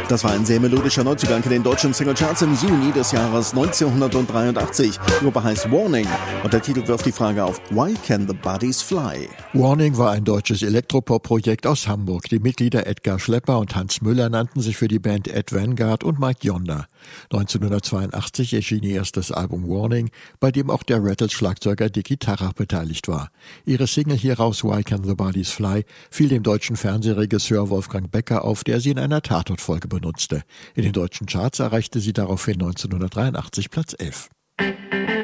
Das war ein sehr melodischer Neuzugang in den deutschen Singlecharts im Juni des Jahres 1983. Die Gruppe heißt Warning und der Titel wirft die Frage auf: Why can the bodies fly? Warning war ein deutsches Elektropop-Projekt aus Hamburg. Die Mitglieder Edgar Schlepper und Hans Müller nannten sich für die Band Ed Vanguard und Mike Yonder. 1982 erschien ihr erstes Album Warning, bei dem auch der Rattles-Schlagzeuger Dickie Tarrach beteiligt war. Ihre Single hieraus Why Can the Bodies Fly fiel dem deutschen Fernsehregisseur Wolfgang Becker auf, der sie in einer Tatortfolge benutzte. In den deutschen Charts erreichte sie daraufhin 1983 Platz 11.